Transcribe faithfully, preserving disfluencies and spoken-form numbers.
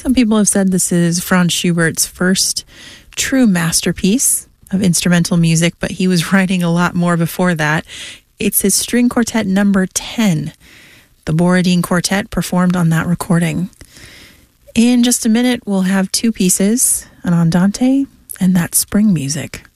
Some people have said this is Franz Schubert's first true masterpiece of instrumental music, but he was writing a lot more before that. It's his string quartet number ten. The Borodin Quartet performed on that recording. In just a minute, we'll have two pieces, an andante and that spring music.